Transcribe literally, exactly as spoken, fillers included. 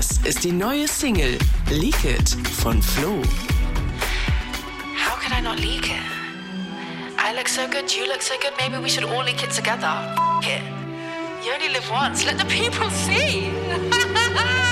Das ist die neue Single Leak It von Flo. How could I not leak it? I look so good, you look so good, maybe we should all leak it together. F- it. You only live once, let the people see.